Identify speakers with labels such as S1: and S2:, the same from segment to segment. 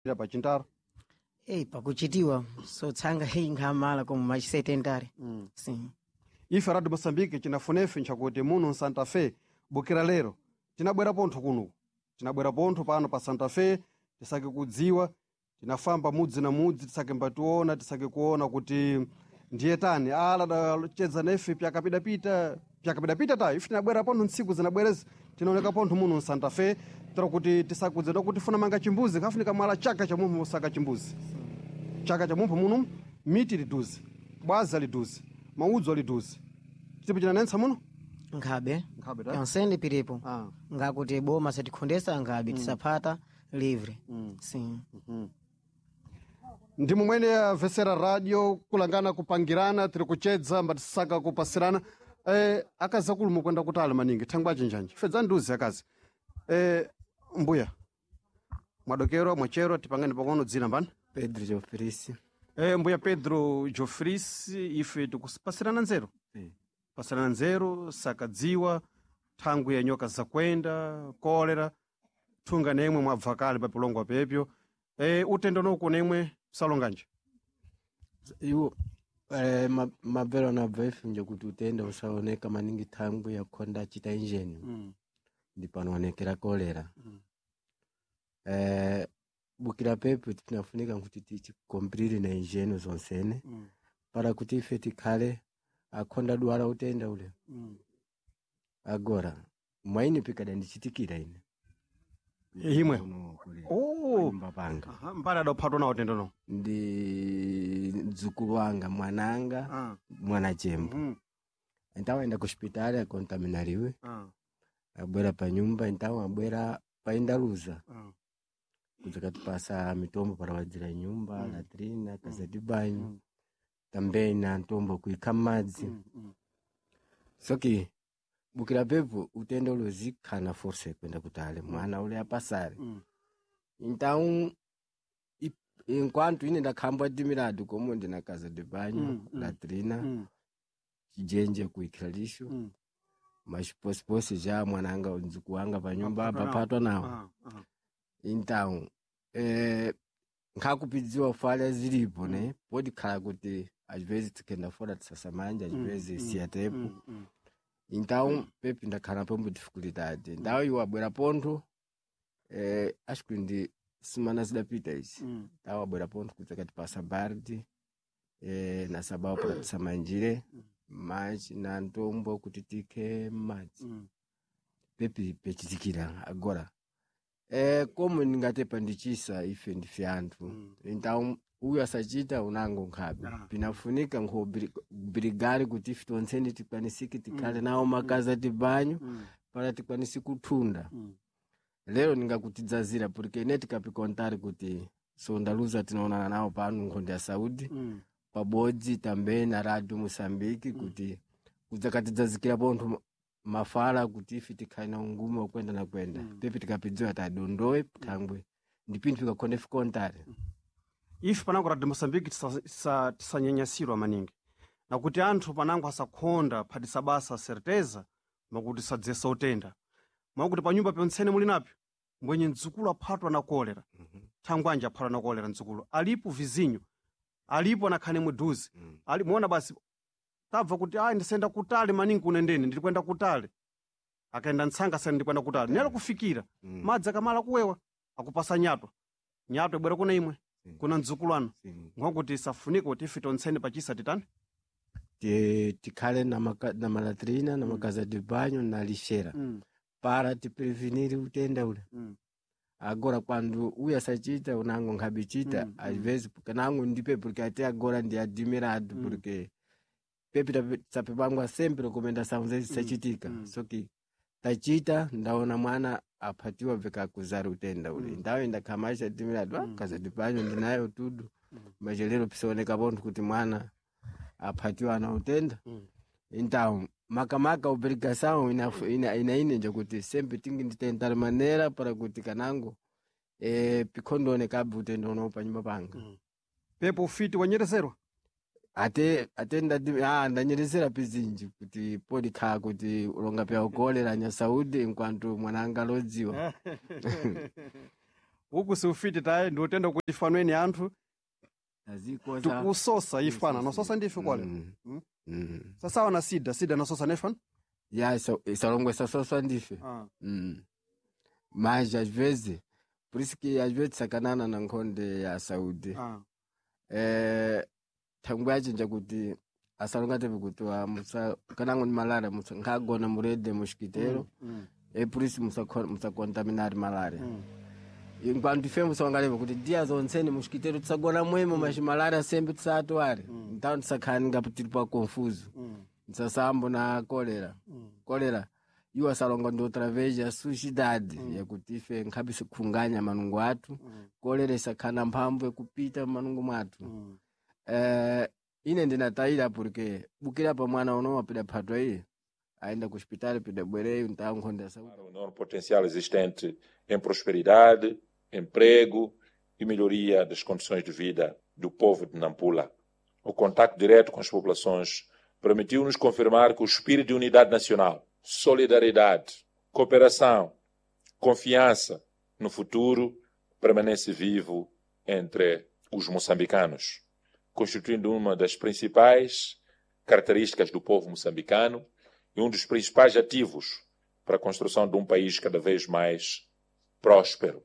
S1: pachintaro
S2: pakuchitiwa so tsanga nkhamala como machisetentare sim
S1: ife Radio Moçambique chinafunefe nchakuti muno Santa Fé bukira lero tinabwera pontho kuno tinabwera pontho pano pa Santa Fé tisake kudziwa tinafamba mudzi na mudzi tisake mbationa tisake kuona kuti ndiye tani ala dachedza nefe pyakapidapita ta ife tinabwera pontho ntsiku zinabwerezi tinaoneka pontho muno Santa Fé tira kuti tisakudzedwa kuti funa manga chimbuzi kafunika mwala chaka cha mumphu musaka chimbuzi chaka cha mumphu muno miti liduzi bwaza liduzi maudzu aliduzi tipo chinanensa muno
S2: nkhabe
S1: ta
S2: yonsene piripo ngakuti boma satikhondesa nkhabe tisaphata livre sim
S1: ndimo mwene ya Vesera Radio kulangana kupangirana tiri kuchedza mbatisaka kupasirana akazakulu mukwenda kutali maningi thangwaje njanje fedza nduzi akazi mbuya mwadokero mwachero tipangani pakono dzina mbani
S3: Pedro Jofrisi.
S1: Mbuya Pedro Jofrisi ife tikupasirana nzeru pasirana nzeru sakadziwa thangu ya nyoka zakwenda kolera thunga nemwe mwabvakale papilongwa pepyo utendo noku nemwe salonganje
S3: Iwo mabelo na brefu nje kuti utenda usaoneka maningi thangu ya konda chita injeni ndipanoonekera kolera bukira pepe tinafunika kuti tichikomplire na injeni zonsene para kuti ife tikhale akonda dwala utenda ule agora mwaini pikada ndichitikira ine
S1: imwe
S3: mbapanga
S1: mpana adaphatwa na utendo no
S3: ndi mdzukulu wanga mwananga mwana chembo entawaenda ku hospitali akontaminaliwe abwera pa nyumba entawa abwera paindaluza kudzakatipasa mitombo para wadzira nyumba latrina casa de banho também na ntombo kuika madzi soki bukira pepo utendo lozikana force kwenda kutale mwana ule apasare então enquanto ine ndakhamba admirado como ndina casa de banho latrina chijenje kuikira lisho mas posse já mwananga mzuku wanga pa nyumba apapatwa nawo então nkakupidziwa fala zilipo ne pode khala kuti às vezes tikenda fora tisasamanja às vezes siatepo então pepe ndakhala pombo dificuldade ndawo iwo abwera pontho acho que ndi semana zidapita izi ndawo abwera pontho kudzakati pasa bardi na sababu para tisamanjire mas na ntombo kuti tike madzi pepe pechitikira agora como ningatepa ndichisa ife ndife anthu então uyu asachita unango nkhabe pinafunika nkhobrigari kuti ife tonsene tikwanisike tikhale nawo makaza tibanyo para tikwanisi kuthunda lero ningakutidzazira porque ine tikapikontari kuti sondaluza tinaonana nawo pano nkhondo ya Saudi pabodzi também na Radio Moçambique kuti kudzakatidzazikira pontho mafala kuti ife tikhale na ungumu wakwenda na kwenda pepe tikapidziwa tadondowe thangwe ndipinthu tikakhonde fikontari
S1: ife panango Radio Moçambique tisanyanyasirwa maningi nakuti anthu panango asakhonda phadisa basa certeza makuti sadzesa utenda makuti pa nyumba pyontsene muli napyo mbwenye mdzukulu aphatwa na kolera thangwe anje aphatwa na kolera mdzukulu alipo vizinho alipo anakhane mudhuzi muona basi tabva kuti ndisenda kutali maningi kunendeni ndilikwenda kutali akaenda ntsanga sasa ndikwenda kutali nelo kufikira madzi akamala kuwewa akupasa nyato ibwera kuna imwe kuna mdzukulwana mwakuti safunika kuti ife tontsene pachisa titani
S3: tikhale na malatrina na makaza de banho na lixeira para prevenir utenda ule agora quando uya sachita unango nkhabichita às vezes kanango ndipe porque até agora ndi admirado porque pepe tapepangwa sempre recomendação zezi sachitika soki tachita ndaona mwana aphatiwa veka kuzari utenda ule ndawo ndakhamasha admirado kaza de banho ndinayo tudo mas lero pisooneka pontho kuti mwana aphatiwa na utenda então makamaka obrigação ina nje kuti sempre tingi nditentar maneira para kuti kanango pikhondone kabe utenda uno pa nyumba panga
S1: pepo ufiti wanyereserwa
S3: ate ndanyeresera pizinji kuti podi kha kuti ulonga pya ukolera nya Saudi enquanto mwananga lodziwa
S1: uku siufiti tayi ndiutenda kuti ifanweni anthu tikusosa ifana nasosa ndife kwale sasawa na sida nasosa nefana
S3: ya isalongwe sasosa ndife mas às vezes por isso que às vezes sakanana na nkhonde ya Saudi thangu yachinja kuti asalonga teve kuti kanango ni malaria musa nkagona murede mosquiteiro por isso musa contaminar malaria enquanto tifemos sangaleva kuti dia zontseni mosquiteiro tisagona mwemo mas malaria sempre tisatware então tisakhani ngapo tiri pa confuso tisasambo na cólera iwo asalonga ndi outra vez a sujidade yakuti ife nkhabe sikhunganya manungo athu cólera isakhana mphamvu yakupita manungo mwathu ine ndinatayira porque bukira pa mwana uno wapida phatwa iyi ainda ku hospital pida bwereyo ntankhonde saúde.
S4: O enorme potencial existente em prosperidade, emprego e melhoria das condições de vida do povo de Nampula. O contacto direto com as populações permitiu-nos confirmar que o espírito de unidade nacional, solidariedade, cooperação, confiança no futuro permanece vivo entre os moçambicanos, constituindo uma das principais características do povo moçambicano e um dos principais ativos para a construção de um país cada vez mais próspero.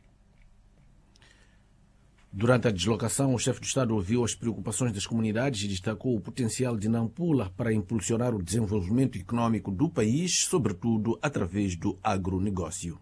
S5: Durante a deslocação, o chefe de Estado ouviu as preocupações das comunidades e destacou o potencial de Nampula para impulsionar o desenvolvimento econômico do país, sobretudo através do agronegócio.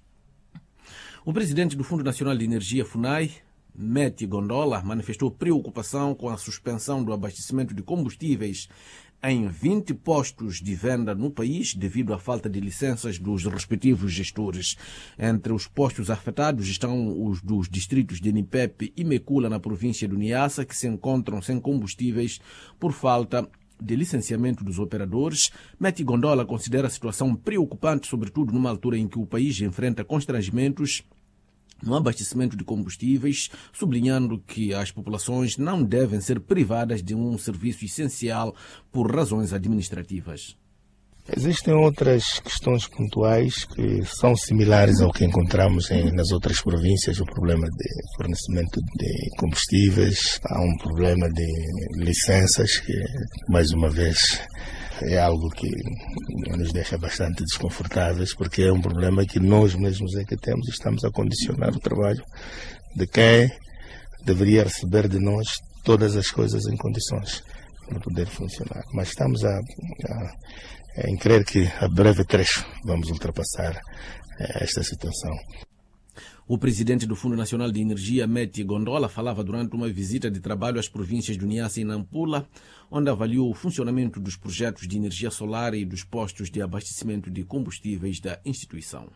S5: O presidente do Fundo Nacional de Energia, FUNAI, Meti Gondola, manifestou preocupação com a suspensão do abastecimento de combustíveis em 20 postos de venda no país devido à falta de licenças dos respectivos gestores. Entre os postos afetados estão os dos distritos de Nipepe e Mekula, na província do Niassa, que se encontram sem combustíveis por falta de licenciamento dos operadores. Meti Gondola considera a situação preocupante, sobretudo numa altura em que o país enfrenta constrangimentos no abastecimento de combustíveis, sublinhando que as populações não devem ser privadas de um serviço essencial por razões administrativas.
S6: Existem outras questões pontuais que são similares ao que encontramos nas outras províncias, o problema de fornecimento de combustíveis, há um problema de licenças que, mais uma vez, é algo que nos deixa bastante desconfortáveis, porque é um problema que nós mesmos é que temos e estamos a condicionar o trabalho de quem deveria receber de nós todas as coisas em condições para poder funcionar. Mas estamos em crer que a breve trecho vamos ultrapassar esta situação.
S5: O presidente do Fundo Nacional de Energia, Meti Gondola, falava durante uma visita de trabalho às províncias do Niassa e Nampula, onde avaliou o funcionamento dos projetos de energia solar e dos postos de abastecimento de combustíveis da instituição.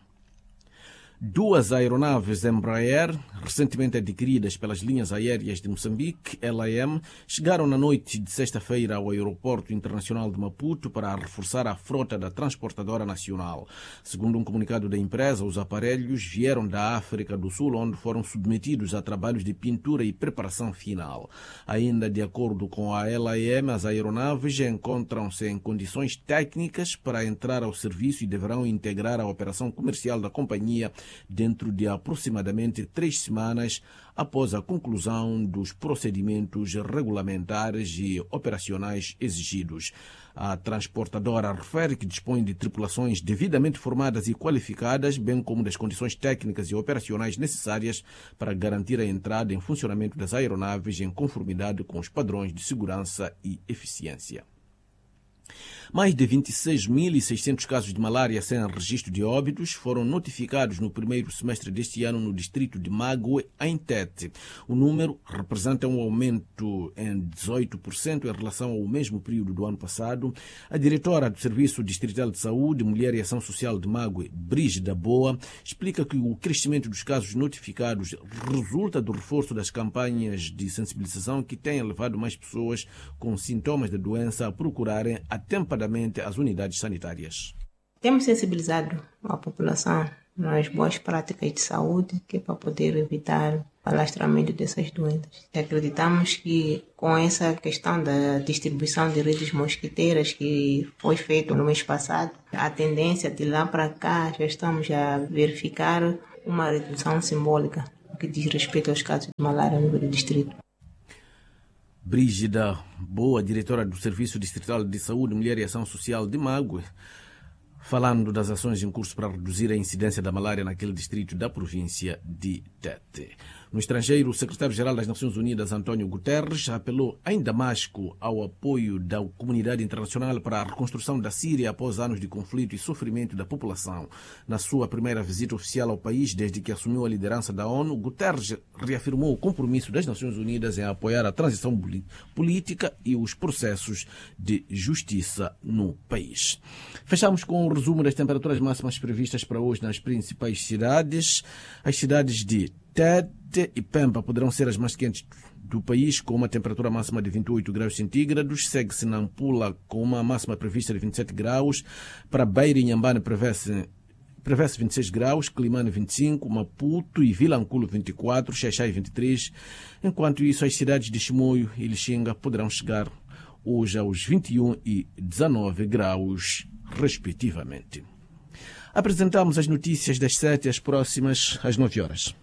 S5: 2 aeronaves Embraer, recentemente adquiridas pelas linhas aéreas de Moçambique, LAM, chegaram na noite de sexta-feira ao Aeroporto Internacional de Maputo para reforçar a frota da transportadora nacional. Segundo um comunicado da empresa, os aparelhos vieram da África do Sul, onde foram submetidos a trabalhos de pintura e preparação final. Ainda de acordo com a LAM, as aeronaves encontram-se em condições técnicas para entrar ao serviço e deverão integrar a operação comercial da companhia dentro de aproximadamente 3 semanas após a conclusão dos procedimentos regulamentares e operacionais exigidos. A transportadora refere que dispõe de tripulações devidamente formadas e qualificadas, bem como das condições técnicas e operacionais necessárias para garantir a entrada em funcionamento das aeronaves em conformidade com os padrões de segurança e eficiência. Mais de 26.600 casos de malária sem registro de óbitos foram notificados no primeiro semestre deste ano no distrito de Mague, em Tete. O número representa um aumento em 18% em relação ao mesmo período do ano passado. A diretora do Serviço Distrital de Saúde, Mulher e Ação Social de Mague, Brígida Boa, explica que o crescimento dos casos notificados resulta do reforço das campanhas de sensibilização que têm levado mais pessoas com sintomas da doença a procurarem atempadamente as unidades sanitárias.
S7: Temos sensibilizado a população nas boas práticas de saúde, que é para poder evitar o alastramento dessas doenças. Acreditamos que com essa questão da distribuição de redes mosquiteiras que foi feito no mês passado, a tendência de lá para cá já estamos a verificar uma redução simbólica no que diz respeito aos casos de malária no nível do distrito.
S5: Brígida Boa, diretora do Serviço Distrital de Saúde, Mulher e Ação Social de Mague, falando das ações em curso para reduzir a incidência da malária naquele distrito da província de Tete. No estrangeiro, o secretário-geral das Nações Unidas, António Guterres, apelou em Damasco ao apoio da comunidade internacional para a reconstrução da Síria após anos de conflito e sofrimento da população. Na sua primeira visita oficial ao país desde que assumiu a liderança da ONU, Guterres reafirmou o compromisso das Nações Unidas em apoiar a transição política e os processos de justiça no país. Fechamos com o resumo das temperaturas máximas previstas para hoje nas principais cidades. As cidades de Tete e Pemba poderão ser as mais quentes do país, com uma temperatura máxima de 28 graus centígrados. Segue-se Nampula com uma máxima prevista de 27 graus. Para Beira e Inhambane prevê-se 26 graus, Climane 25, Maputo e Vilanculo 24, Xaixai 23. Enquanto isso, as cidades de Chimoio e Lixinga poderão chegar hoje aos 21 e 19 graus, respectivamente. Apresentamos as notícias das 7 às próximas às 9 horas.